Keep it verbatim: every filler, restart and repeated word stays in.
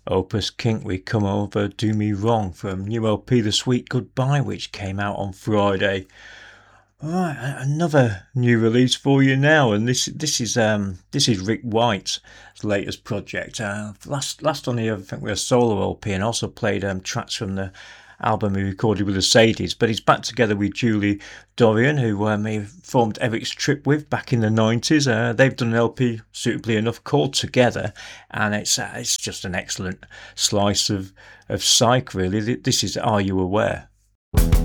Opus Kink, We Come Over, Do Me Wrong from new L P The Sweet Goodbye, which came out on Friday. Right, another new release for you now, and this this is um this is Rick White's latest project. Uh, last last on here, I think we had a solo L P, and also played um tracks from the album he recorded with the Sadies. But he's back together with Julie Dorian, who um, he formed Eric's Trip with back in the nineties. Uh, they've done an L P, suitably enough, called Together, and it's uh, it's just an excellent slice of of psych. Really, this is Are You Aware?